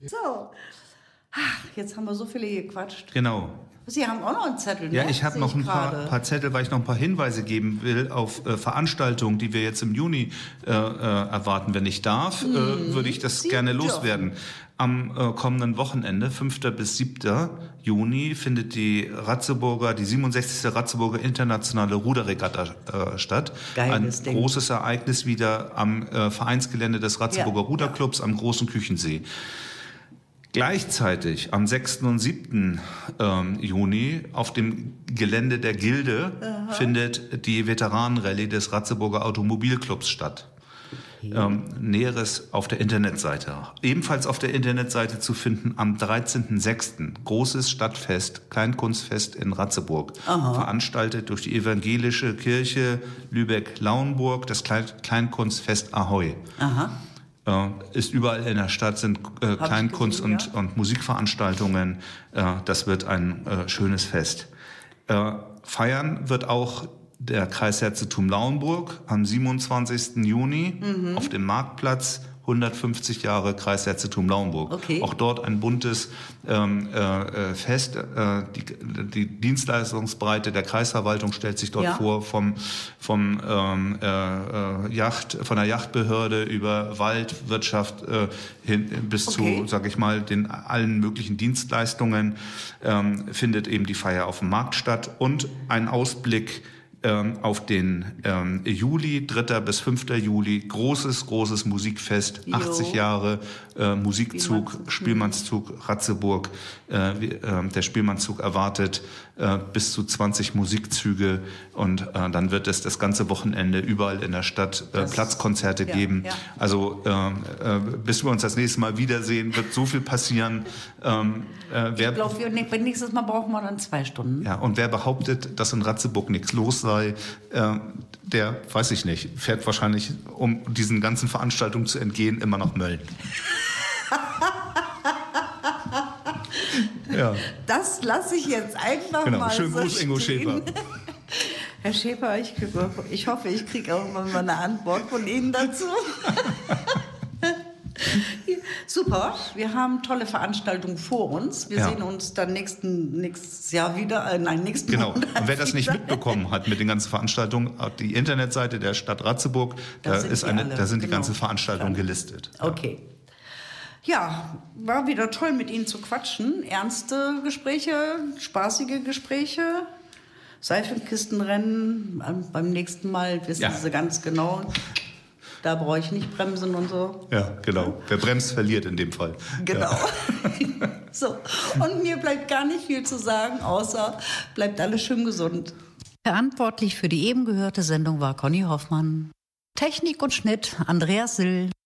So. Ach, jetzt haben wir so viele gequatscht. Genau. Sie haben auch noch einen Zettel, ne? Ja, ich habe noch ein paar Zettel, weil ich noch ein paar Hinweise geben will auf Veranstaltungen, die wir jetzt im Juni erwarten. Wenn ich darf, würde ich das gerne loswerden. Am kommenden Wochenende, 5. bis 7. Juni, findet die 67. Ratzeburger Internationale Ruderregatta statt. Geiles Ding. Ein großes Ereignis wieder am Vereinsgelände des Ratzeburger Ruderclubs am Großen Küchensee. Gleichzeitig am 6. und 7. Juni auf dem Gelände der Gilde findet die Veteranenrallye des Ratzeburger Automobilclubs statt. Näheres auf der Internetseite. Ebenfalls auf der Internetseite zu finden am 13.06. Großes Stadtfest, Kleinkunstfest in Ratzeburg. Veranstaltet durch die Evangelische Kirche Lübeck-Lauenburg, das Kleinkunstfest Ahoi. Ist überall in der Stadt, sind Kleinkunst- und Musikveranstaltungen. Das wird ein schönes Fest. Feiern wird auch der Kreisherzogtum Lauenburg am 27. Juni auf dem Marktplatz. 150 Jahre Kreisherzogtum Lauenburg. Okay. Auch dort ein buntes Fest. Die Dienstleistungsbreite der Kreisverwaltung stellt sich dort vor, von der Yachtbehörde über Waldwirtschaft hin bis zu, sag ich mal, allen möglichen Dienstleistungen findet eben die Feier auf dem Markt statt und ein Ausblick auf den Juli, 3. bis 5. Juli, großes Musikfest, 80 Jahre Musikzug, Spielmannszug Ratzeburg. Der Spielmannszug erwartet bis zu 20 Musikzüge und dann wird es das ganze Wochenende überall in der Stadt Platzkonzerte geben. Ja. Also bis wir uns das nächste Mal wiedersehen, wird so viel passieren. Ich glaube, nächstes Mal brauchen wir dann 2 Stunden. Ja, und wer behauptet, dass in Ratzeburg nichts los sei, der, weiß ich nicht, fährt wahrscheinlich, um diesen ganzen Veranstaltungen zu entgehen, immer nach Mölln. Ja. Das lasse ich jetzt einfach mal Schönen so Gruß, Ingo Schäfer. Herr Schäfer, ich hoffe, ich kriege irgendwann mal eine Antwort von Ihnen dazu. Super, wir haben tolle Veranstaltungen vor uns. Wir sehen uns dann nächstes Jahr wieder, nächsten Monat. Und wer das nicht mitbekommen hat mit den ganzen Veranstaltungen, die Internetseite der Stadt Ratzeburg, da sind die ganzen Veranstaltungen gelistet. Okay. Ja, war wieder toll mit Ihnen zu quatschen. Ernste Gespräche, spaßige Gespräche, Seifenkistenrennen. Beim nächsten Mal wissen Sie ganz genau, da brauche ich nicht bremsen und so. Ja, genau. Wer bremst, verliert in dem Fall. Genau. Ja. So. Und mir bleibt gar nicht viel zu sagen, außer bleibt alles schön gesund. Verantwortlich für die eben gehörte Sendung war Conny Hoffmann. Technik und Schnitt Andreas Sill.